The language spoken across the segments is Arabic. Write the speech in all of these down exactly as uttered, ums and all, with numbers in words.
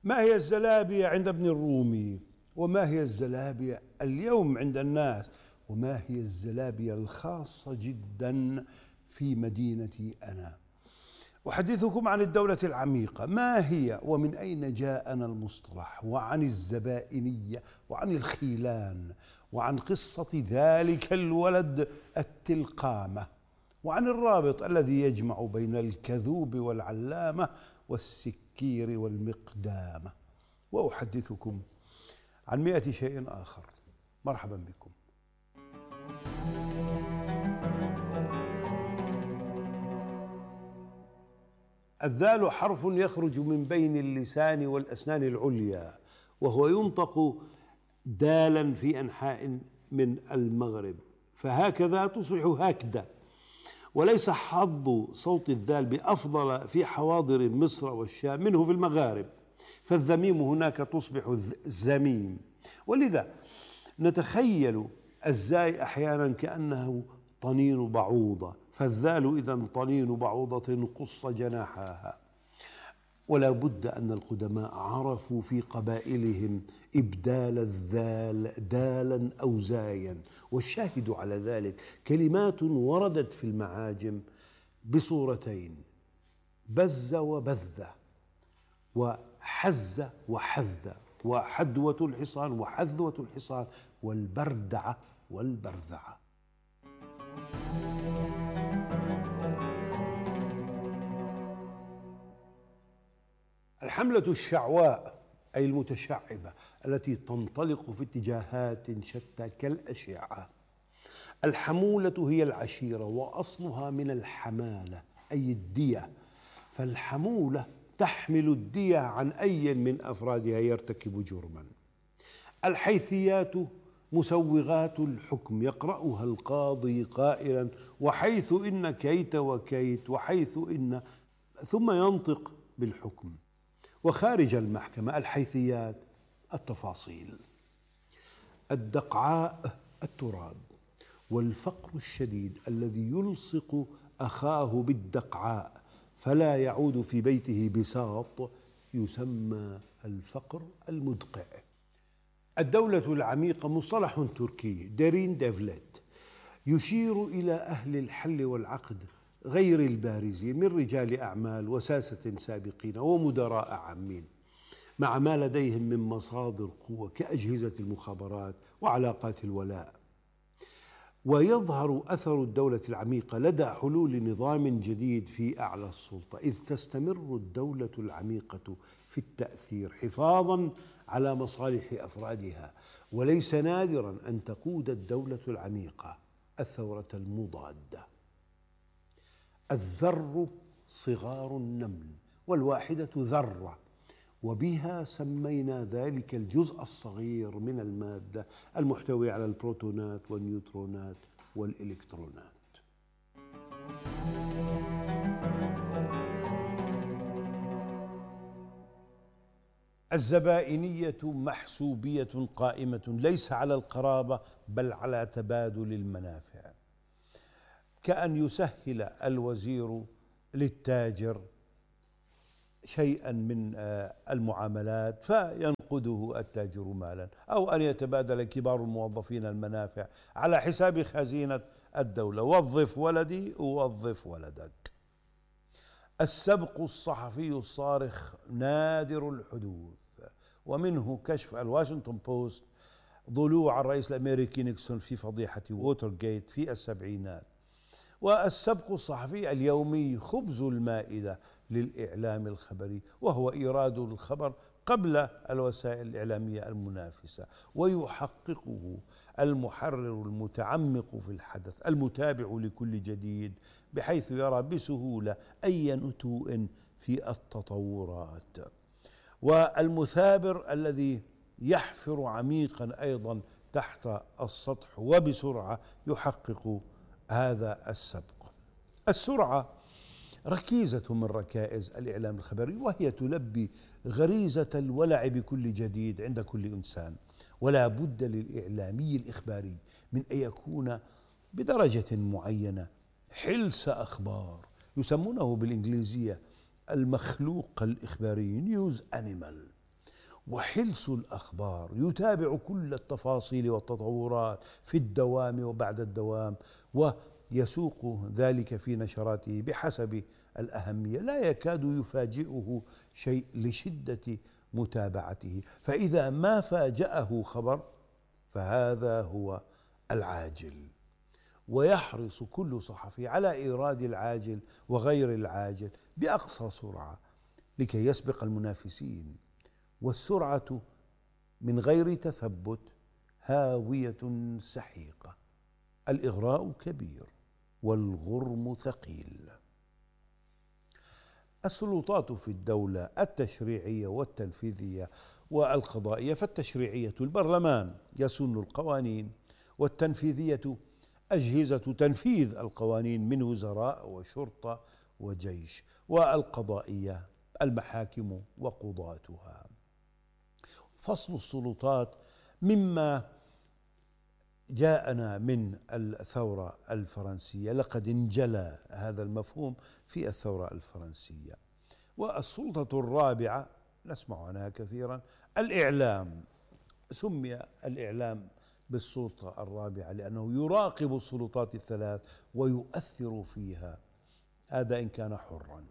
ما هي الزلابية عند ابن الرومي؟ وما هي الزلابية اليوم عند الناس؟ وما هي الزلابية الخاصة جدا في مدينتي أنا؟ أحدثكم عن الدولة العميقة، ما هي ومن أين جاءنا المصطلح، وعن الزبائنية وعن الخيلان، وعن قصة ذلك الولد التلقامة، وعن الرابط الذي يجمع بين الكذوب والعلامة والسكير والمقدامة. وأحدثكم عن مئة شيء آخر. مرحبا بكم. الذال حرف يخرج من بين اللسان والأسنان العليا، وهو ينطق دالا في أنحاء من المغرب، فهكذا تصبح هكذا. وليس حظ صوت الذال بأفضل في حواضر مصر والشام منه في المغارب، فالذميم هناك تصبح زميم. ولذا نتخيل الزاي أحيانا كأنه طنين بعوضة، فالذال إذن طنين بعوضة قص جناحها. ولا بد أن القدماء عرفوا في قبائلهم إبدال الذال دالا أو زايا، والشاهد على ذلك كلمات وردت في المعاجم بصورتين: بز وبذ، وحز وحذ، وحدوة الحصان وحذوة الحصان، والبردعة والبرذعة. الحملة الشعواء أي المتشعبة التي تنطلق في اتجاهات شتى كالأشعة. الحمولة هي العشيرة، وأصلها من الحمالة أي الدية، فالحمولة تحمل الدية عن أي من أفرادها يرتكب جرما. الحيثيات مسوغات الحكم يقرأها القاضي قائلا: وحيث إن كيت وكيت، وحيث إن، ثم ينطق بالحكم. وخارج المحكمة الحيثيات التفاصيل. الدقعاء التراب، والفقر الشديد الذي يلصق أخاه بالدقعاء فلا يعود في بيته بساط يسمى الفقر المدقع. الدولة العميقة مصطلح تركي ديرين ديفلت يشير إلى أهل الحل والعقد غير البارزين من رجال أعمال وساسة سابقين ومدراء عامين، مع ما لديهم من مصادر قوة كأجهزة المخابرات وعلاقات الولاء. ويظهر أثر الدولة العميقة لدى حلول نظام جديد في أعلى السلطة، إذ تستمر الدولة العميقة في التأثير حفاظاً على مصالح أفرادها. وليس نادراً أن تقود الدولة العميقة الثورة المضادة. الذر صغار النمل، والواحدة ذرة، وبها سمينا ذلك الجزء الصغير من المادة المحتوي على البروتونات والنيوترونات والإلكترونات. الزبائنية محسوبية قائمة ليس على القرابة بل على تبادل المنافع، كأن يسهل الوزير للتاجر شيئا من المعاملات فينقده التاجر مالا، أو أن يتبادل كبار الموظفين المنافع على حساب خزينة الدولة. وظف ولدي ووظف ولدك. السبق الصحفي الصارخ نادر الحدوث، ومنه كشف الواشنطن بوست ضلوع الرئيس الأمريكي نيكسون في فضيحة ووترغيت في السبعينات. والسبق الصحفي اليومي خبز المائدة للإعلام الخبري، وهو إيراد الخبر قبل الوسائل الإعلامية المنافسة، ويحققه المحرر المتعمق في الحدث المتابع لكل جديد، بحيث يرى بسهولة أي نتوء في التطورات. والمثابر الذي يحفر عميقا أيضا تحت السطح وبسرعة يحقق هذا السبق. السرعة ركيزة من ركائز الإعلام الخبري، وهي تلبي غريزة الولع بكل جديد عند كل إنسان. ولا بد للإعلامي الإخباري من أن يكون بدرجة معينة حلس أخبار، يسمونه بالإنجليزية المخلوق الإخباري نيوز أنيمال، وحلس الأخبار، يتابع كل التفاصيل والتطورات في الدوام وبعد الدوام، ويسوق ذلك في نشراته بحسب الأهمية، لا يكاد يفاجئه شيء لشدة متابعته. فإذا ما فاجأه خبر فهذا هو العاجل، ويحرص كل صحفي على إيراد العاجل وغير العاجل بأقصى سرعة لكي يسبق المنافسين. والسرعة من غير تثبت هاوية سحيقة. الإغراء كبير والغرم ثقيل. السلطات في الدولة التشريعية والتنفيذية والقضائية، فالتشريعية البرلمان يسن القوانين، والتنفيذية أجهزة تنفيذ القوانين من وزراء وشرطة وجيش، والقضائية المحاكم وقضاتها. فصل السلطات مما جاءنا من الثورة الفرنسية، لقد انجلى هذا المفهوم في الثورة الفرنسية. والسلطة الرابعة نسمع عنها كثيرا، الإعلام. سمي الإعلام بالسلطة الرابعة لأنه يراقب السلطات الثلاث ويؤثر فيها، هذا إن كان حرا.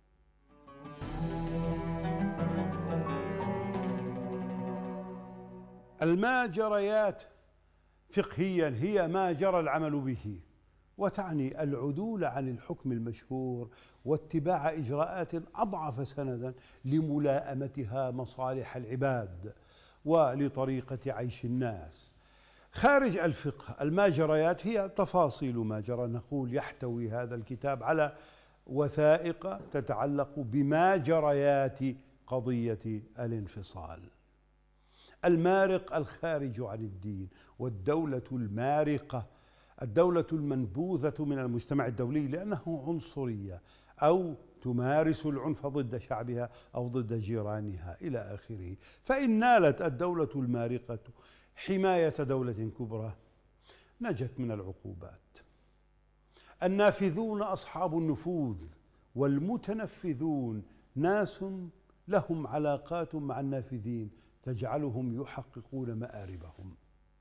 الماجريات فقهيا هي ما جرى العمل به، وتعني العدول عن الحكم المشهور واتباع إجراءات أضعف سندا لملائمتها مصالح العباد ولطريقة عيش الناس. خارج الفقه الماجريات هي تفاصيل ما جرى. نقول يحتوي هذا الكتاب على وثائق تتعلق بماجريات قضية الانفصال. المارق الخارج عن الدين، والدولة المارقة الدولة المنبوذة من المجتمع الدولي لأنه عنصرية أو تمارس العنف ضد شعبها أو ضد جيرانها إلى آخره. فإن نالت الدولة المارقة حماية دولة كبرى نجت من العقوبات. النافذون أصحاب النفوذ، والمتنفذون ناس لهم علاقات مع النافذين تجعلهم يحققون مآربهم.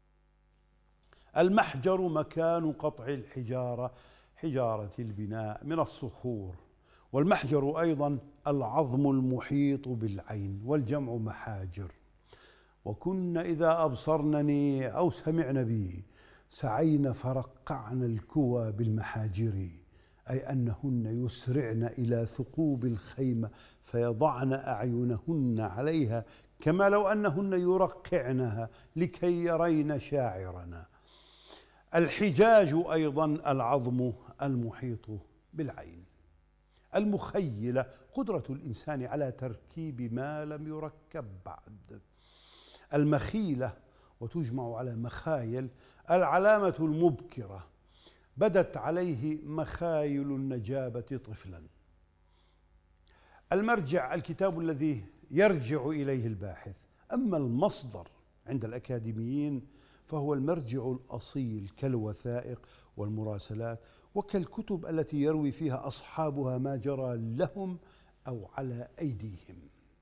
المحجر مكان قطع الحجارة، حجارة البناء من الصخور. والمحجر أيضا العظم المحيط بالعين، والجمع محاجر. وكنا إذا أبصرنني أو سمعن بي سعين فرقعن الكوى بالمحاجر، أي أنهن يسرعن إلى ثقوب الخيمة فيضعن أعينهن عليها كما لو أنهن يرقعنها لكي يرين شاعرنا. الحجاج أيضا العظم المحيط بالعين. المخيلة قدرة الإنسان على تركيب ما لم يركب بعد. المخيلة وتجمع على مخايل العلامة المبكرة، بدت عليه مخايل النجابة طفلا. المرجع الكتاب الذي يرجع إليه الباحث. أما المصدر عند الأكاديميين فهو المرجع الأصيل كالوثائق والمراسلات وكالكتب التي يروي فيها أصحابها ما جرى لهم أو على أيديهم.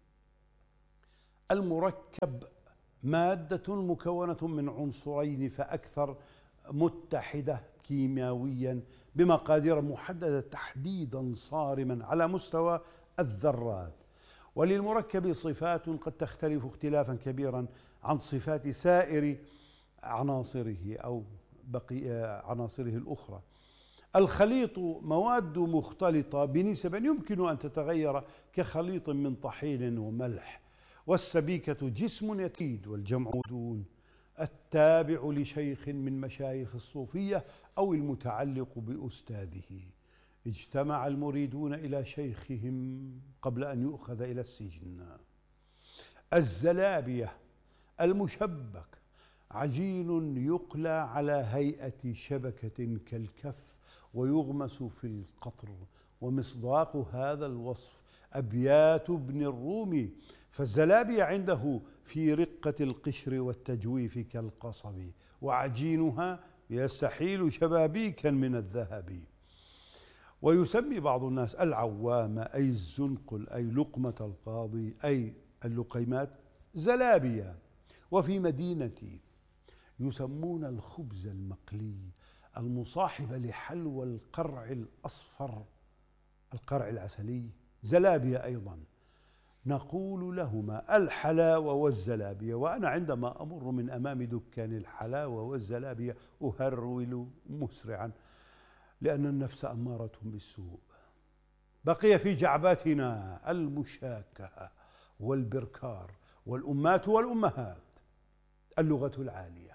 المركب مادة مكونة من عنصرين فأكثر، متحدة كيميائيا بمقادير محددة تحديدا صارما على مستوى الذرات. وللمركب صفات قد تختلف اختلافا كبيرا عن صفات سائر عناصره أو بقي عناصره الأخرى. الخليط مواد مختلطة بنسب يمكن أن تتغير كخليط من طحين وملح. والسبيكة جسم يتيد، والجمع دون التابع لشيخ من مشايخ الصوفية أو المتعلق بأستاذه. اجتمع المريدون إلى شيخهم قبل أن يؤخذ إلى السجن. الزلابية المشبك عجين يقلى على هيئة شبكة كالكف ويغمس في القطر. ومصداق هذا الوصف أبيات ابن الرومي، فالزلابية عنده في رقة القشر والتجويف كالقصب، وعجينها يستحيل شبابيكا من الذهب. ويسمي بعض الناس العوامة أي الزنقل أي لقمة القاضي أي اللقيمات زلابية. وفي مدينتي يسمون الخبز المقلي المصاحب لحلوى القرع الأصفر، القرع العسلي، زلابية أيضا. نقول لهما الحلاوة والزلابية. وأنا عندما أمر من أمام دكان الحلاوة والزلابية أهرول مسرعا، لأن النفس أمارة بالسوء. بقي في جعباتنا المشاكهة والبركار والأمات والأمهات، اللغة العالية.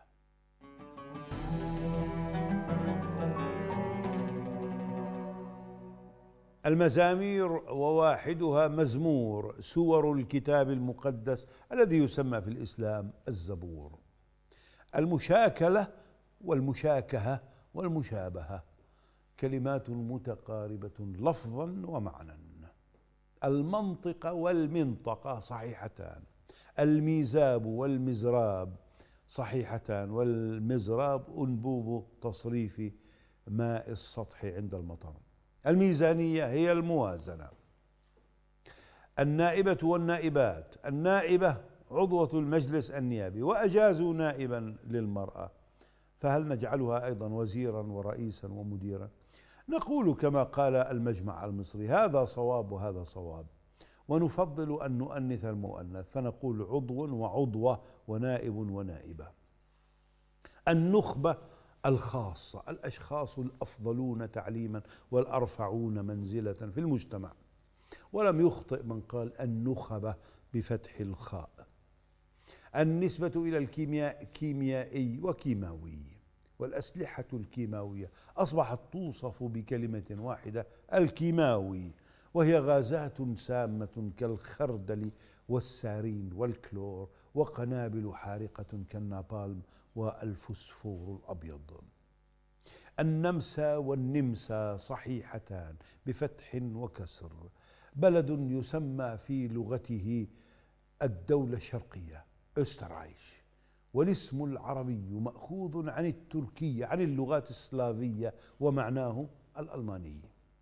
المزامير، وواحدها مزمور، سور الكتاب المقدس الذي يسمى في الإسلام الزبور. المشاكلة والمشاكهة والمشابهة كلمات متقاربة لفظا ومعنى. المنطقة والمنطقة صحيحتان. الميزاب والمزراب صحيحتان، والمزراب أنبوب تصريف ماء السطح عند المطر. الميزانية هي الموازنة. النائبة والنائبات، النائبة عضوة المجلس النيابي، وأجازوا نائبا للمرأة، فهل نجعلها أيضا وزيرا ورئيسا ومديرا؟ نقول كما قال المجمع المصري: هذا صواب وهذا صواب، ونفضل أن نؤنث المؤنث فنقول عضو وعضوة ونائب ونائبة. النخبة الخاصة، الأشخاص الأفضلون تعليما والأرفعون منزلة في المجتمع، ولم يخطئ من قال النخبة بفتح الخاء. النسبة إلى الكيمياء كيميائي وكيماوي، والأسلحة الكيماوية أصبحت توصف بكلمة واحدة: الكيماوي، وهي غازات سامة كالخردل والسارين والكلور، وقنابل حارقة كالنابالم والفوسفور الأبيض. النمسا والنمسا صحيحتان بفتح وكسر، بلد يسمى في لغته الدولة الشرقية أسترايش، والاسم العربي مأخوذ عن التركية، عن اللغات السلافية، ومعناه الألماني.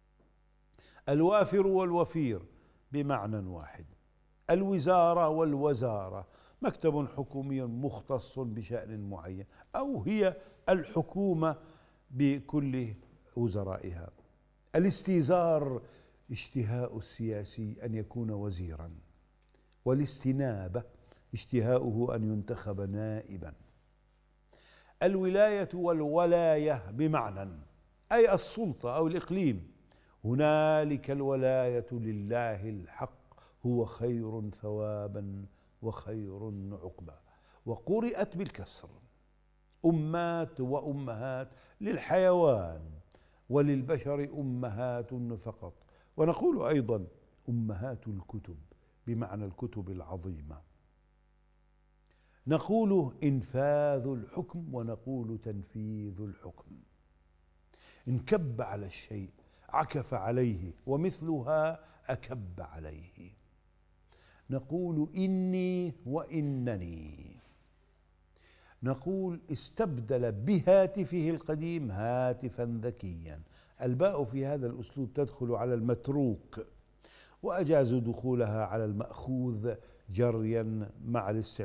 الوافر والوفير بمعنى واحد. الوزارة والوزارة مكتب حكومي مختص بشأن معين، أو هي الحكومة بكل وزرائها. الاستيزار اشتهاء السياسي أن يكون وزيرا، والاستنابة اشتهاؤه أن ينتخب نائبا. الولاية والولاية بمعنى أي السلطة أو الإقليم. هنالك الولاية لله الحق، هو خير ثوابا وخير عقبا، وقرئت بالكسر. أمات وأمهات للحيوان، وللبشر أمهات فقط. ونقول أيضا أمهات الكتب بمعنى الكتب العظيمة. نقول إنفاذ الحكم ونقول تنفيذ الحكم. انكب على الشيء عكف عليه، ومثلها أكب عليه. نقول إني وإنني. نقول استبدل بهاتفه القديم هاتفا ذكيا. الباء في هذا الأسلوب تدخل على المتروك، وأجازوا دخولها على المأخوذ جريا مع الاستعمال